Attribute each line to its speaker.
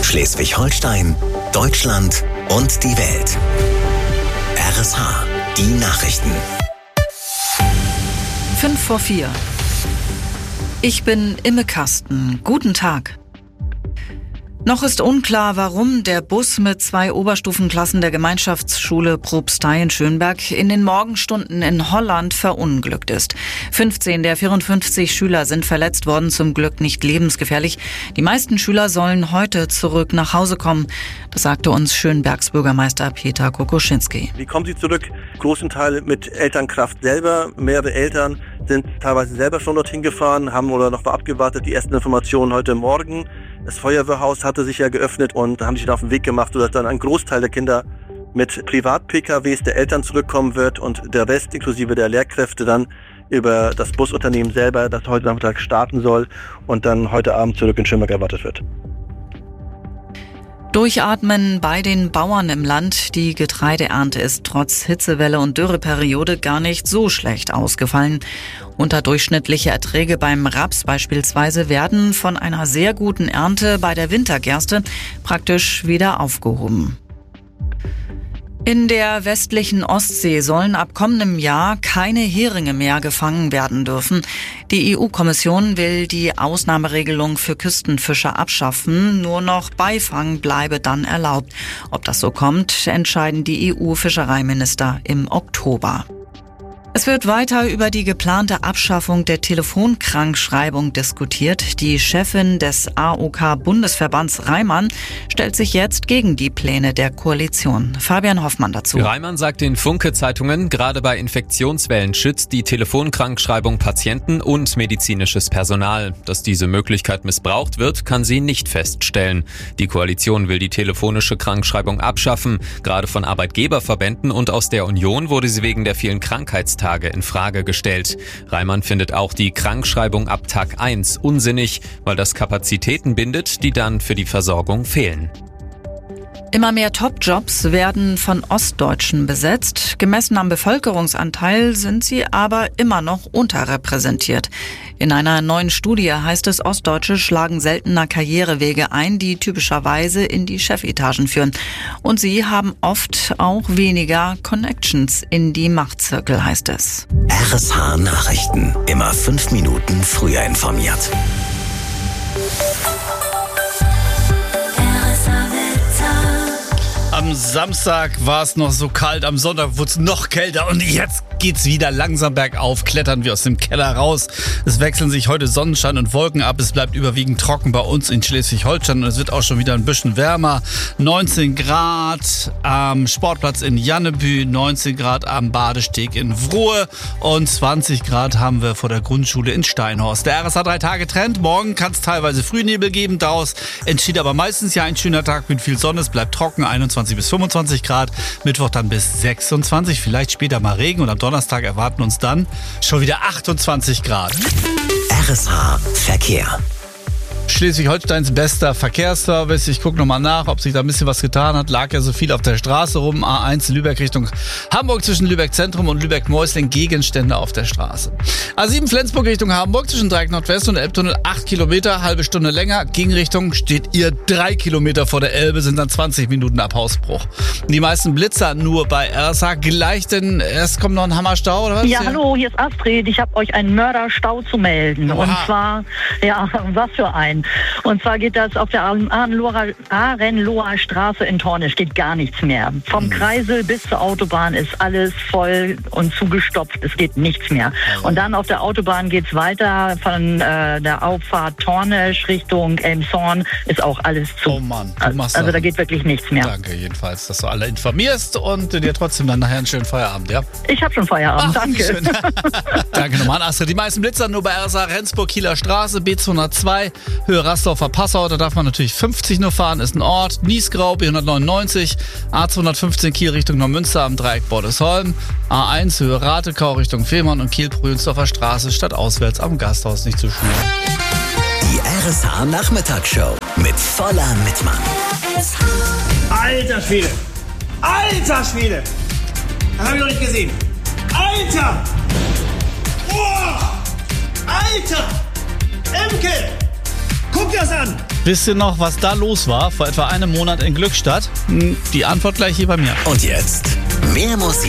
Speaker 1: Schleswig-Holstein, Deutschland und die Welt. RSH, die Nachrichten.
Speaker 2: 5:04. Ich bin Imme Kasten. Guten Tag. Noch ist unklar, warum der Bus mit 2 Oberstufenklassen der Gemeinschaftsschule Propstei in Schönberg in den Morgenstunden in Holland verunglückt ist. 15 der 54 Schüler sind verletzt worden, zum Glück nicht lebensgefährlich. Die meisten Schüler sollen heute zurück nach Hause kommen. Das sagte uns Schönbergs Bürgermeister Peter Kokoschinski.
Speaker 3: Wie kommen sie zurück? Großen Teil mit Elternkraft selber. Mehrere Eltern sind teilweise selber schon dorthin gefahren, haben oder noch abgewartet die ersten Informationen heute Morgen. Das Feuerwehrhaus hatte sich ja geöffnet und haben sich dann auf den Weg gemacht, sodass dann ein Großteil der Kinder mit Privat-PKWs der Eltern zurückkommen wird und der Rest inklusive der Lehrkräfte dann über das Busunternehmen selber, das heute Nachmittag starten soll und dann heute Abend zurück in Schönberg erwartet wird.
Speaker 2: Durchatmen bei den Bauern im Land. Die Getreideernte ist trotz Hitzewelle und Dürreperiode gar nicht so schlecht ausgefallen. Unterdurchschnittliche Erträge beim Raps beispielsweise werden von einer sehr guten Ernte bei der Wintergerste praktisch wieder aufgehoben. In der westlichen Ostsee sollen ab kommendem Jahr keine Heringe mehr gefangen werden dürfen. Die EU-Kommission will die Ausnahmeregelung für Küstenfischer abschaffen. Nur noch Beifang bleibe dann erlaubt. Ob das so kommt, entscheiden die EU-Fischereiminister im Oktober. Es wird weiter über die geplante Abschaffung der Telefonkrankschreibung diskutiert. Die Chefin des AOK-Bundesverbands Reimann stellt sich jetzt gegen die Pläne der Koalition. Fabian Hoffmann dazu.
Speaker 4: Reimann sagt den Funke-Zeitungen, gerade bei Infektionswellen schützt die Telefonkrankschreibung Patienten und medizinisches Personal. Dass diese Möglichkeit missbraucht wird, kann sie nicht feststellen. Die Koalition will die telefonische Krankschreibung abschaffen. Gerade von Arbeitgeberverbänden und aus der Union wurde sie wegen der vielen Krankheitstage in Frage gestellt. Reimann findet auch die Krankschreibung ab Tag 1 unsinnig, weil das Kapazitäten bindet, die dann für die Versorgung fehlen.
Speaker 2: Immer mehr Top-Jobs werden von Ostdeutschen besetzt. Gemessen am Bevölkerungsanteil sind sie aber immer noch unterrepräsentiert. In einer neuen Studie heißt es, Ostdeutsche schlagen seltener Karrierewege ein, die typischerweise in die Chefetagen führen. Und sie haben oft auch weniger Connections in die Machtzirkel, heißt es.
Speaker 1: RSH Nachrichten. Immer 5 Minuten früher informiert.
Speaker 5: Am Samstag war es noch so kalt, am Sonntag wurde es noch kälter und jetzt geht's wieder langsam bergauf, klettern wir aus dem Keller raus. Es wechseln sich heute Sonnenschein und Wolken ab, es bleibt überwiegend trocken bei uns in Schleswig-Holstein und es wird auch schon wieder ein bisschen wärmer. 19 Grad am Sportplatz in Jannebü, 19 Grad am Badesteg in Wruhe und 20 Grad haben wir vor der Grundschule in Steinhorst. Der RSH 3-Tage-Trend, morgen kann es teilweise Frühnebel geben, daraus entsteht aber meistens ja ein schöner Tag mit viel Sonne, es bleibt trocken, 21 bis 25 Grad, Mittwoch dann bis 26, vielleicht später mal Regen und am Donnerstag erwarten uns dann schon wieder 28 Grad.
Speaker 1: RSH Verkehr.
Speaker 5: Schleswig-Holsteins bester Verkehrsservice. Ich gucke nochmal nach, ob sich da ein bisschen was getan hat. Lag ja so viel auf der Straße rum. A1 Lübeck Richtung Hamburg zwischen Lübeck Zentrum und Lübeck-Mäusling. Gegenstände auf der Straße. A7 Flensburg Richtung Hamburg zwischen Dreieck Nordwest und Elbtunnel 8 Kilometer, halbe Stunde länger. Gegenrichtung steht ihr 3 Kilometer vor der Elbe, sind dann 20 Minuten ab Hausbruch. Die meisten Blitzer nur bei RSH. Gleich, denn erst kommt noch ein Hammerstau, oder was?
Speaker 6: Ja, hallo, hier ist Astrid. Ich habe euch einen Mörderstau zu melden.
Speaker 5: Oha.
Speaker 6: Und zwar, ja, was für ein. Und zwar geht das auf der Arenloher Straße in Tornisch, geht gar nichts mehr. Vom Kreisel bis zur Autobahn ist alles voll und zugestopft, es geht nichts mehr. Und dann auf der Autobahn geht's weiter von der Auffahrt Tornisch Richtung Elmshorn, ist auch alles zu.
Speaker 5: Oh Mann, du machst
Speaker 6: also da geht wirklich nichts mehr.
Speaker 5: Danke jedenfalls, dass du alle informierst und dir trotzdem dann nachher einen schönen Feierabend, ja?
Speaker 6: Ich habe schon Feierabend, danke.
Speaker 5: Schön. Danke nochmal, Astrid. Die meisten Blitzer nur bei RSH Rendsburg-Kieler Straße, B202, Höhe Rastorfer Passau, da darf man natürlich 50 nur fahren, ist ein Ort. Niesgrau, B199, A215 Kiel Richtung Neumünster am Dreieck Bordesholm, A1 Höhe Ratekau Richtung Fehmarn und Kiel-Prühlensdorfer Straße statt auswärts am Gasthaus nicht zu schnell.
Speaker 1: Die RSH Nachmittagsshow mit voller Mitmann.
Speaker 7: Alter Schwede! Alter Schwede! Das hab ich noch nicht gesehen. Alter! Boah! Alter! Emke! Guck das an!
Speaker 5: Wisst ihr noch, was da los war vor etwa einem Monat in Glückstadt? Die Antwort gleich hier bei mir.
Speaker 1: Und jetzt mehr Musik